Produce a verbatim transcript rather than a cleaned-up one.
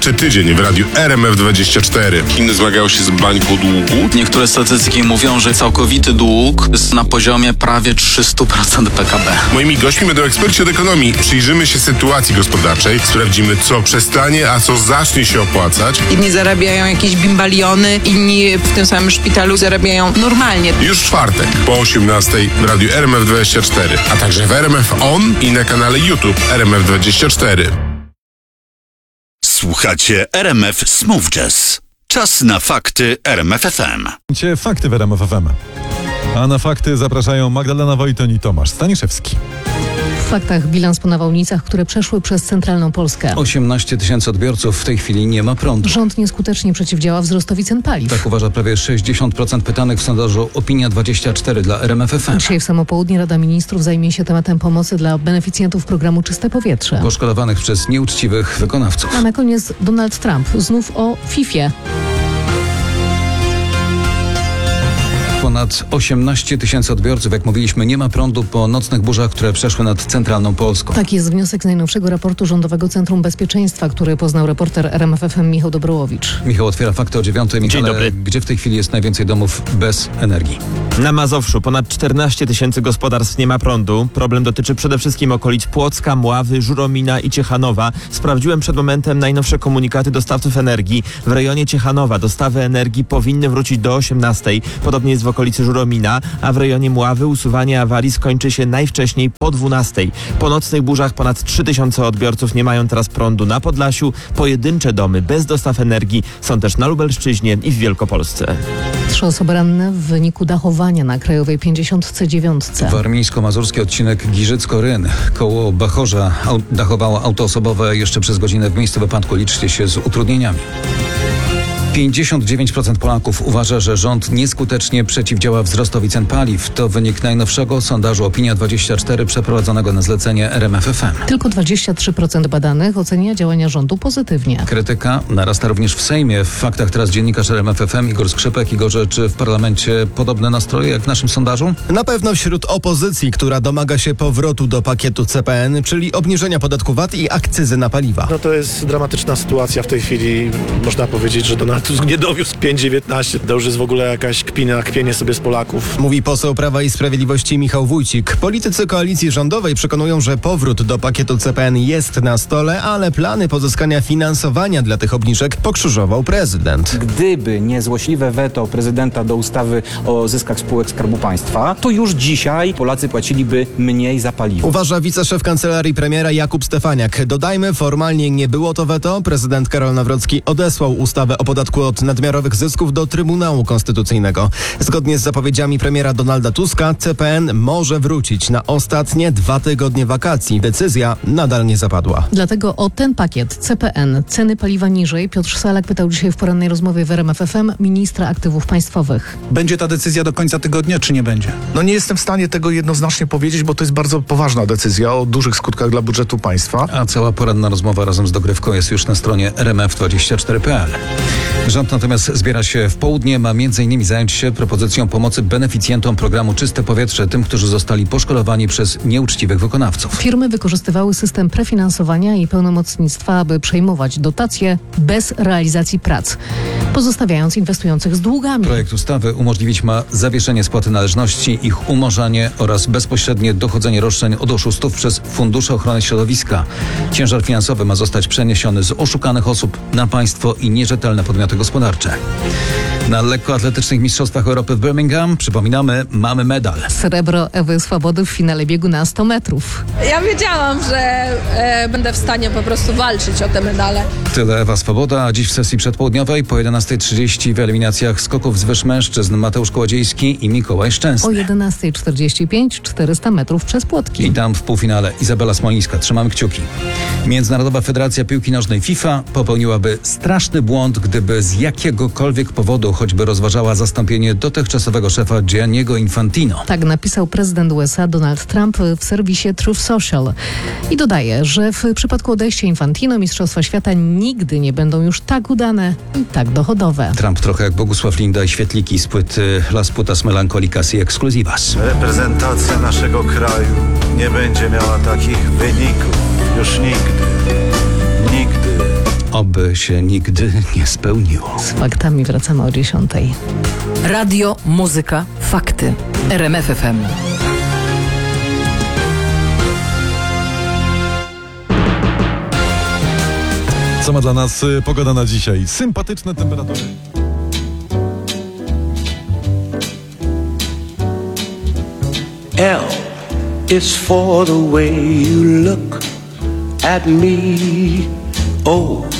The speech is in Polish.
Gospodarczy Tydzień w radiu R M F dwadzieścia cztery. Chiny zmagają się z bańką długu. Niektóre statystyki mówią, że całkowity dług jest na poziomie prawie trzysta procent P K B. Moimi gośćmi będą eksperci od ekonomii. Przyjrzymy się sytuacji gospodarczej, sprawdzimy, co przestanie, a co zacznie się opłacać. Inni zarabiają jakieś bimbaliony, inni w tym samym szpitalu zarabiają normalnie. Już w czwartek po osiemnastej w radiu R M F dwadzieścia cztery, a także w R M F On i na kanale YouTube R M F dwadzieścia cztery. Słuchacie R M F Smooth Jazz. Czas na fakty R M F F M. Fakty w R M F F M. A na fakty zapraszają Magdalena Wojton i Tomasz Staniszewski. W faktach bilans po nawałnicach, które przeszły przez centralną Polskę. osiemnaście tysięcy odbiorców w tej chwili nie ma prądu. Rząd nieskutecznie przeciwdziała wzrostowi cen paliw. Tak uważa prawie sześćdziesiąt procent pytanych w sondażu Opinia dwadzieścia cztery dla R M F F M. Dzisiaj w samo południe Rada Ministrów zajmie się tematem pomocy dla beneficjentów programu Czyste Powietrze. Poszkodowanych przez nieuczciwych wykonawców. A na koniec Donald Trump znów o fifie. Ponad osiemnaście tysięcy odbiorców, jak mówiliśmy, nie ma prądu po nocnych burzach, które przeszły nad centralną Polską. Taki jest wniosek z najnowszego raportu Rządowego Centrum Bezpieczeństwa, który poznał reporter R M F F M Michał Dobrołowicz. Michał otwiera fakty o dziewiątej. Michale, Dzień dobry. Gdzie w tej chwili jest najwięcej domów bez energii? Na Mazowszu ponad czternaście tysięcy gospodarstw nie ma prądu. Problem dotyczy przede wszystkim okolic Płocka, Mławy, Żuromina i Ciechanowa. Sprawdziłem przed momentem najnowsze komunikaty dostawców energii. W rejonie Ciechanowa dostawy energii powinny wrócić do osiemnastej. Podobnie jest w okolicy Żuromina, a w rejonie Mławy usuwanie awarii skończy się najwcześniej po dwunastej. Po nocnych burzach ponad trzy tysiące odbiorców nie mają teraz prądu na Podlasiu. Pojedyncze domy bez dostaw energii są też na Lubelszczyźnie i w Wielkopolsce. Trzy osoby ranne w wyniku dachowania na Krajowej pięćdziesiąt dziewięć. Warmińsko-mazurski odcinek Giżycko-Ryn. Koło Bachorza au- dachowało auto osobowe jeszcze przez godzinę. W miejscu wypadku liczcie się z utrudnieniami. pięćdziesiąt dziewięć procent Polaków uważa, że rząd nieskutecznie przeciwdziała wzrostowi cen paliw. To wynik najnowszego sondażu Opinia dwadzieścia cztery przeprowadzonego na zlecenie R M F F M. Tylko dwadzieścia trzy procent badanych ocenia działania rządu pozytywnie. Krytyka narasta również w Sejmie. W faktach teraz dziennikarz R M F F M Igor Skrzypek. Igorze, czy w parlamencie podobne nastroje jak w naszym sondażu? Na pewno wśród opozycji, która domaga się powrotu do pakietu C P N, czyli obniżenia podatku V A T i akcyzy na paliwa. No to jest dramatyczna sytuacja w tej chwili. Można powiedzieć, że Donald Tusk nie dowiózł pięć dziewiętnaście. To już jest w ogóle jakaś kpina, kpienie sobie z Polaków. Mówi poseł Prawa i Sprawiedliwości Michał Wójcik. Politycy koalicji rządowej przekonują, że powrót do pakietu C P N jest na stole, ale plany pozyskania finansowania dla tych obniżek pokrzyżował prezydent. Gdyby nie złośliwe weto prezydenta do ustawy o zyskach spółek Skarbu Państwa, to już dzisiaj Polacy płaciliby mniej za paliwo. Uważa wiceszef kancelarii premiera Jakub Stefaniak. Dodajmy, formalnie nie było to weto. Prezydent Karol Nawrocki odesłał ustawę o podatku od nadmiarowych zysków do Trybunału Konstytucyjnego. Zgodnie z zapowiedziami premiera Donalda Tuska, C P N może wrócić na ostatnie dwa tygodnie wakacji. Decyzja nadal nie zapadła. Dlatego o ten pakiet C P N, ceny paliwa niżej, Piotr Salak pytał dzisiaj w porannej rozmowie w R M F F M ministra aktywów państwowych. Będzie ta decyzja do końca tygodnia, czy nie będzie? No nie jestem w stanie tego jednoznacznie powiedzieć, bo to jest bardzo poważna decyzja o dużych skutkach dla budżetu państwa. A cała poranna rozmowa razem z dogrywką jest już na stronie R M F dwadzieścia cztery kropka p l. Rząd natomiast zbiera się w południe, ma między innymi zająć się propozycją pomocy beneficjentom programu Czyste Powietrze, tym, którzy zostali poszkodowani przez nieuczciwych wykonawców. Firmy wykorzystywały system prefinansowania i pełnomocnictwa, aby przejmować dotacje bez realizacji prac, pozostawiając inwestujących z długami. Projekt ustawy umożliwić ma zawieszenie spłaty należności, ich umorzanie oraz bezpośrednie dochodzenie roszczeń od oszustów przez Fundusze Ochrony Środowiska. Ciężar finansowy ma zostać przeniesiony z oszukanych osób na państwo i nierzetelne podmioty gospodarcze. Na lekkoatletycznych mistrzostwach Europy w Birmingham, przypominamy, mamy medal. Srebro Ewy Swobody w finale biegu na sto metrów. Ja wiedziałam, że e, będę w stanie po prostu walczyć o te medale. Tyle Ewa Swoboda, a dziś w sesji przedpołudniowej po jedenastej trzydzieści w eliminacjach skoków z wyż mężczyzn Mateusz Kołodziejski i Mikołaj Szczęsny. O jedenastej czterdzieści pięć czterysta metrów przez płotki. I tam w półfinale Izabela Smolińska. Trzymamy kciuki. Międzynarodowa Federacja Piłki Nożnej FIFA popełniłaby straszny błąd, gdyby z jakiegokolwiek powodu choćby rozważała zastąpienie dotychczasowego szefa Gianniego Infantino. Tak napisał prezydent U S A Donald Trump w serwisie Truth Social. I dodaje, że w przypadku odejścia Infantino Mistrzostwa Świata nigdy nie będą już tak udane i tak dochodowe. Trump trochę jak Bogusław Linda i świetliki z płyty Las Putas Melancholicas i Exclusivas. Reprezentacja naszego kraju nie będzie miała takich wyników już nigdy. Nigdy. oby się nigdy nie spełniło. Z faktami wracamy o dziesiątej. Radio, muzyka, fakty. R M F F M. Co ma dla nas y, pogoda na dzisiaj? Sympatyczne temperatury. L is for the way you look at me. O